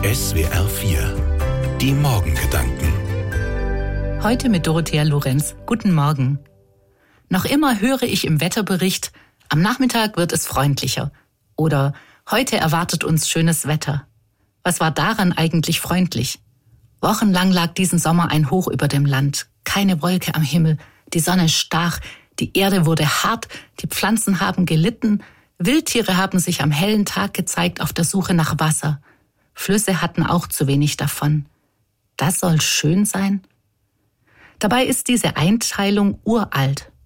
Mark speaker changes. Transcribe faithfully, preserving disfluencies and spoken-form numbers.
Speaker 1: S W R vier. Die Morgengedanken.
Speaker 2: Heute mit Dorothea Lorenz. Guten Morgen. Noch immer höre ich im Wetterbericht, am Nachmittag wird es freundlicher. Oder heute erwartet uns schönes Wetter. Was war daran eigentlich freundlich? Wochenlang lag diesen Sommer ein Hoch über dem Land. Keine Wolke am Himmel. Die Sonne stach. Die Erde wurde hart. Die Pflanzen haben gelitten. Wildtiere haben sich am hellen Tag gezeigt auf der Suche nach Wasser. Flüsse hatten auch zu wenig davon. Das soll schön sein? Dabei ist diese Einteilung uralt.